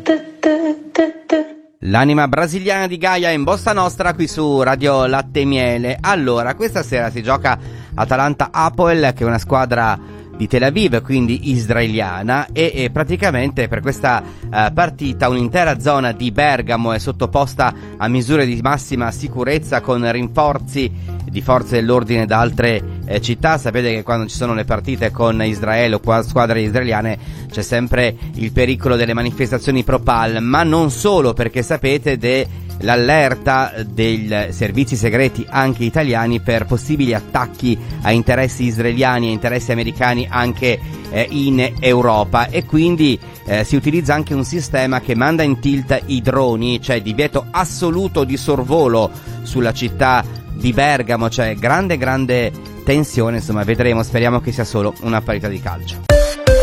L'anima brasiliana di Gaia in Bossa Nostra qui su Radio Latte e Miele. Allora, questa sera si gioca Atalanta-Hapoel, che è una squadra di Tel Aviv, quindi israeliana, e praticamente per questa partita un'intera zona di Bergamo è sottoposta a misure di massima sicurezza con rinforzi di forze dell'ordine da altre città. Sapete che quando ci sono le partite con Israele o squadre israeliane c'è sempre il pericolo delle manifestazioni pro-Pal, ma non solo, perché sapete l'allerta dei servizi segreti anche italiani per possibili attacchi a interessi israeliani e interessi americani anche in Europa, e quindi si utilizza anche un sistema che manda in tilt i droni, cioè divieto assoluto di sorvolo sulla città di Bergamo, cioè grande tensione. Insomma, vedremo, speriamo che sia solo una partita di calcio.